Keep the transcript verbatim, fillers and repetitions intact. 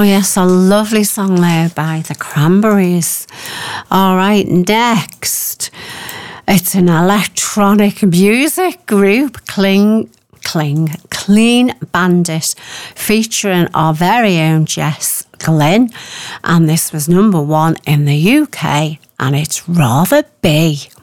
yes, a lovely song there by the Cranberries. All right, next, it's an electronic music group, Cling, Cling, Clean Bandit, featuring our very own Jess Glynn, and this was number one in the U K, and it's Rather Be.